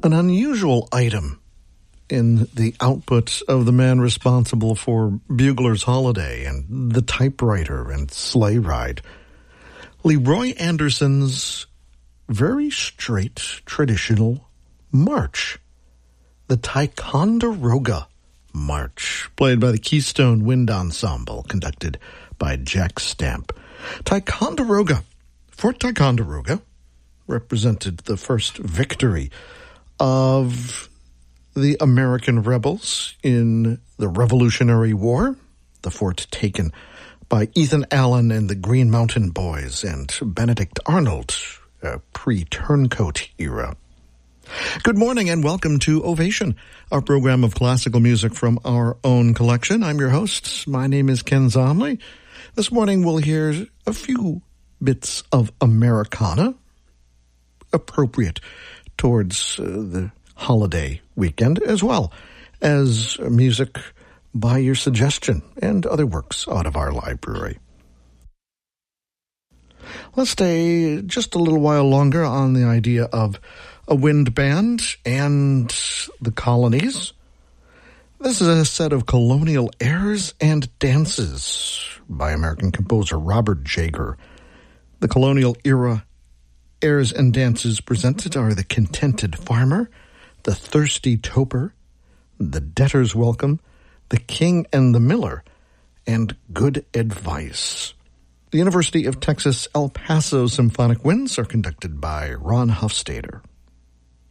an unusual item in the output of the man responsible for Bugler's Holiday and The Typewriter and Sleigh Ride. Leroy Anderson's very straight traditional march, the Ticonderoga March, played by the Keystone Wind Ensemble, conducted by Jack Stamp. Fort Ticonderoga represented the first victory of the American rebels in the Revolutionary War, the fort taken by Ethan Allen and the Green Mountain Boys and Benedict Arnold, pre-turncoat era. Good morning and welcome to Ovation, our program of classical music from our own collection. I'm your host. My name is Ken Zomley. This morning we'll hear a few bits of Americana, appropriate towards the holiday weekend, as well as music by your suggestion and other works out of our library. Let's stay just a little while longer on the idea of a wind band and the colonies. This is a set of colonial airs and dances by American composer Robert Jager. The colonial era airs and dances presented are The Contented Farmer, The Thirsty Toper, The Debtor's Welcome, The King and the Miller, and Good Advice. The University of Texas El Paso Symphonic Winds are conducted by Ron Hofstadter.